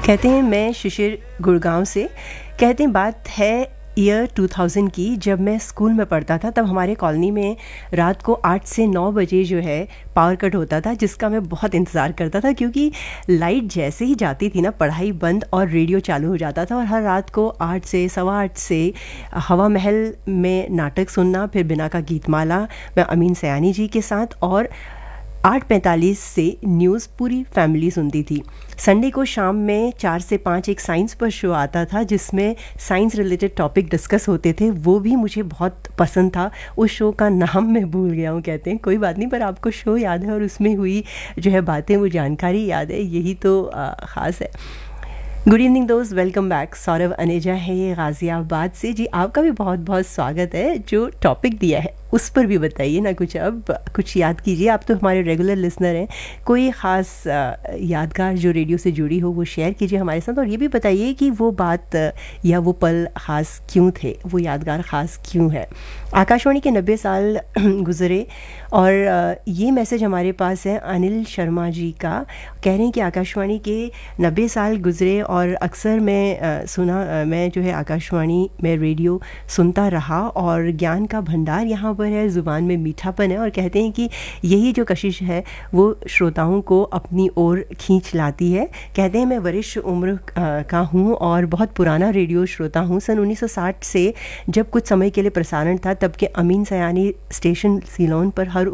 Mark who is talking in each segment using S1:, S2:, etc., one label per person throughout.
S1: कहते हैं मैं शिशिर गुड़गांव से। कहते हैं बात है ईयर 2000 की, जब मैं स्कूल में पढ़ता था तब हमारे कॉलोनी में रात को 8 से 9 बजे जो है पावर कट होता था, जिसका मैं बहुत इंतज़ार करता था क्योंकि लाइट जैसे ही जाती थी ना पढ़ाई बंद और रेडियो चालू हो जाता था। और हर रात को 8 से 8:15 से हवा महल में नाटक सुनना, फिर बिना का गीतमाला मैं अमीन सयानी जी के साथ, और 8:45 से न्यूज़ पूरी फैमिली सुनती थी। संडे को शाम में 4 से 5 एक साइंस पर शो आता था जिसमें साइंस रिलेटेड टॉपिक डिस्कस होते थे, वो भी मुझे बहुत पसंद था। उस शो का नाम मैं भूल गया हूँ, कहते हैं कोई बात नहीं, पर आपको शो याद है और उसमें हुई जो है बातें, वो जानकारी याद है, यही तो ख़ास है। गुड इवनिंग दोस्त, वेलकम बैक। सौरभ अनेजा है ये गाज़ियाबाद से। जी आपका भी बहुत बहुत स्वागत है। जो टॉपिक दिया है उस पर भी बताइए ना कुछ, अब कुछ याद कीजिए। आप तो हमारे रेगुलर लिसनर हैं, कोई ख़ास यादगार जो रेडियो से जुड़ी हो वो शेयर कीजिए हमारे साथ, और ये भी बताइए कि वो बात या वो पल ख़ास क्यों थे, वो यादगार ख़ास क्यों है। आकाशवाणी के 90 साल गुज़रे और ये मैसेज हमारे पास है अनिल शर्मा जी का। कह रहे हैं कि आकाशवाणी के 90 साल गुज़रे और अक्सर मैं जो है आकाशवाणी में रेडियो सुनता रहा और ज्ञान का भंडार यहाँ पर है, ज़ुबान में मीठापन है, और कहते हैं कि यही जो कशिश है वो श्रोताओं को अपनी ओर खींच लाती है। कहते हैं मैं वरिष्ठ उम्र का हूँ और बहुत पुराना रेडियो श्रोता हूँ। सन 1960 से जब कुछ समय के लिए प्रसारण था तब के अमीन सयानी स्टेशन सीलोन पर हर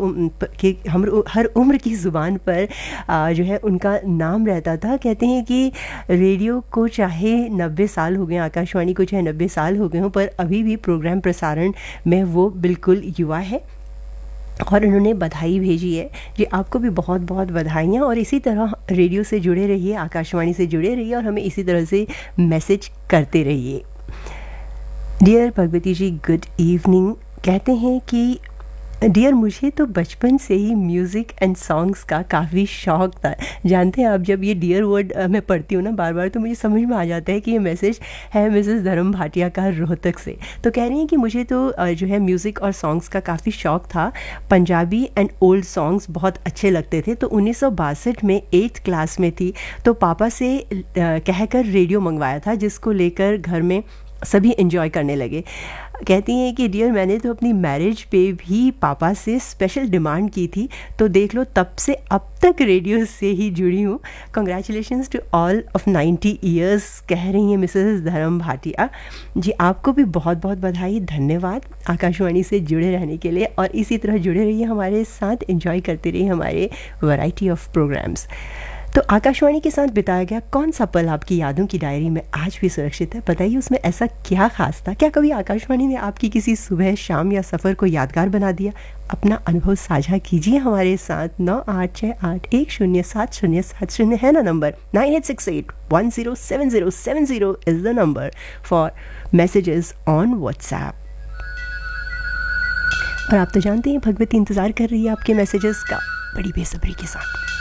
S1: उम्र की ज़ुबान पर जो है उनका नाम रहता था। कहते हैं कि रेडियो को चाहे 90 साल हो गए, आकाशवाणी को चाहे 90 साल हो गए हों, पर अभी भी प्रोग्राम प्रसारण में वो बिल्कुल युवा है। और उन्होंने बधाई भेजी है जी, आपको भी बहुत बहुत बधाइयाँ, और इसी तरह रेडियो से जुड़े रहिए, आकाशवाणी से जुड़े रहिए और हमें इसी तरह से मैसेज करते रहिए। डियर भगवती जी, गुड इवनिंग। कहते हैं कि डियर, मुझे तो बचपन से ही म्यूज़िक एंड सॉन्ग्स का काफ़ी शौक़ था। जानते हैं आप, जब ये डियर वर्ड मैं पढ़ती हूँ ना बार बार, तो मुझे समझ में आ जाता है कि ये मैसेज है मिसेस धर्म भाटिया का रोहतक से। तो कह रही हैं कि मुझे तो जो है म्यूज़िक और सॉन्ग्स का काफ़ी शौक़ था। पंजाबी एंड ओल्ड सॉन्ग्स बहुत अच्छे लगते थे। तो 1962 में 8th क्लास में थी तो पापा से कहकर रेडियो मंगवाया था, जिसको लेकर घर में सभी एंजॉय करने लगे। कहती हैं कि डियर, मैंने तो अपनी मैरिज पे भी पापा से स्पेशल डिमांड की थी, तो देख लो तब से अब तक रेडियो से ही जुड़ी हूँ। Congratulations to all of 90 years, कह रही हैं मिसेस धर्म भाटिया जी। आपको भी बहुत बहुत बधाई, धन्यवाद आकाशवाणी से जुड़े रहने के लिए, और इसी तरह जुड़े रहिए हमारे साथ, एंजॉय करते रहिए हमारे वैरायटी ऑफ प्रोग्राम्स। तो आकाशवाणी के साथ बिताया गया कौन सा पल आपकी यादों की डायरी में आज भी सुरक्षित है? बताइए उसमें ऐसा क्या खास था? क्या कभी आकाशवाणी ने आपकी किसी सुबह, शाम या सफ़र को यादगार बना दिया? अपना अनुभव साझा कीजिए हमारे साथ। 9868107070 है ना number. 9868107070 is the number for messages on WhatsApp. और आप तो जानते हैं भगवती इंतज़ार कर रही है आपके मैसेजेस का बड़ी बेसब्री के साथ।